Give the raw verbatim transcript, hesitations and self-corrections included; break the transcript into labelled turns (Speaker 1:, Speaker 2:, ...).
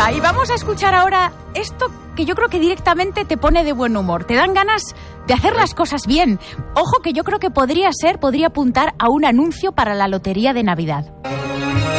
Speaker 1: Venga, y vamos a escuchar ahora esto que yo creo que directamente te pone de buen humor. Te dan ganas de hacer las cosas bien. Ojo que yo creo que podría ser, podría apuntar a un anuncio para la lotería de Navidad.